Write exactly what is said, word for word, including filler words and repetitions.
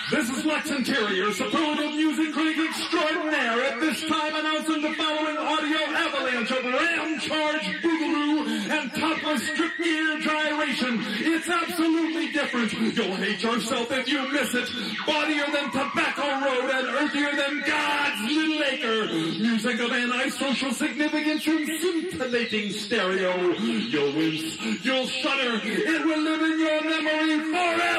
This is Lex Interior, superlative music critic extraordinaire, at this time announcing the following audio avalanche of ram charge boogaloo and topless strip gear gyration. It's absolutely different. You'll hate yourself if you miss it. Bodier than Tobacco Road and earthier than God's Little Acre. Music of anti-social significance in scintillating stereo. You'll wince, you'll shudder, it will live in your memory forever.